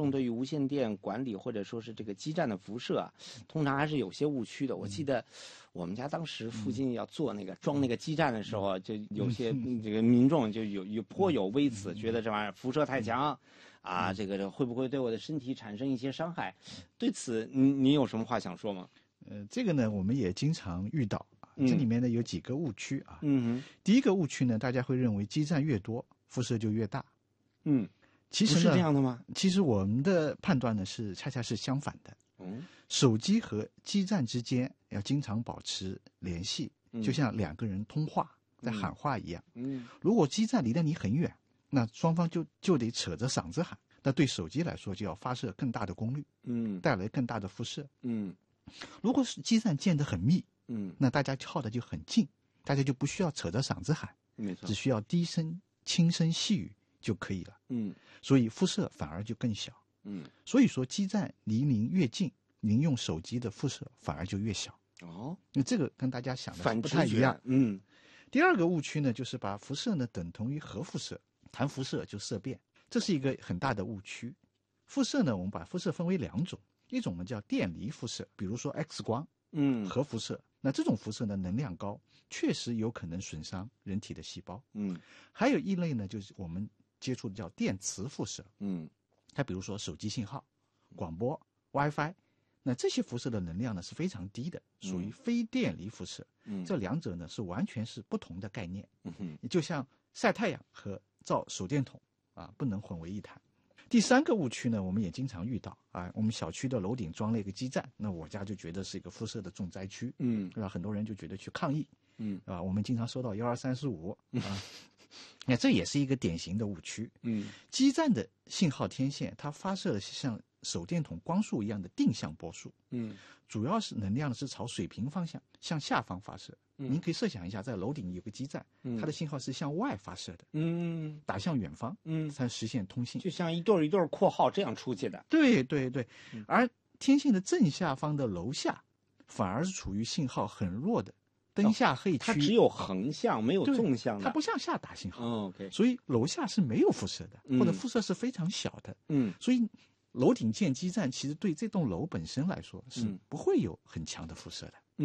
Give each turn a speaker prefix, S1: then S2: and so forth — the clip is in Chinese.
S1: 众对于无线电管理或者说是这个基站的辐射啊，通常还是有些误区的。我记得我们家当时附近要做那个装那个基站的时候，就有些这个民众就颇有微词，觉得这玩意儿辐射太强。啊，这个会不会对我的身体产生一些伤害？对此，你有什么话想说吗？
S2: 这个呢，我们也经常遇到啊。这里面呢有几个误区啊。第一个误区呢，大家会认为基站越多，辐射就越大。其实呢，
S1: 不是这样的吗？
S2: 其实我们的判断呢恰恰是相反的。手机和基站之间要经常保持联系，就像两个人通话在喊话一样。如果基站离得你很远，那双方就得扯着嗓子喊，那对手机来说就要发射更大的功率，带来更大的辐射。如果是基站建得很密，那大家靠的就很近，大家就不需要扯着嗓子喊，
S1: 没错，
S2: 只需要低声轻声细语就可以了。所以辐射反而就更小。所以说基站离您越近，您用手机的辐射反而就越小。那这个跟大家想的不太一样。第二个误区呢，就是把辐射呢等同于核辐射，谈辐射就色变，这是一个很大的误区。辐射呢，我们把辐射分为两种，一种呢叫电离辐射，比如说 X 光，核辐射。那这种辐射呢能量高，确实有可能损伤人体的细胞。还有一类呢，就是我们接触的叫电磁辐射。它比如说手机信号、广播、WiFi， 那这些辐射的能量呢是非常低的，属于非电离辐射。这两者呢是完全是不同的概念。就像晒太阳和造手电筒啊，不能混为一谈。第三个误区呢，我们也经常遇到啊。我们小区的楼顶装了一个基站，那我家就觉得是一个辐射的重灾区。对吧？很多人就觉得去抗议。我们经常收到12345啊。那这也是一个典型的误区。基站的信号天线，它发射的是像手电筒光束一样的定向波束。主要是能量是朝水平方向向下方发射。您可以设想一下，在楼顶有个基站，它的信号是向外发射的，打向远方，才实现通信，
S1: 就像一对一对括号这样出去的。
S2: 对对对。而天线的正下方的楼下，反而是处于信号很弱的灯下黑区，
S1: 它只有横向没有纵向的，
S2: 它不向下打信号。
S1: OK，
S2: 所以楼下是没有辐射的，或者辐射是非常小的。所以楼顶建基站其实对这栋楼本身来说是不会有很强的辐射的。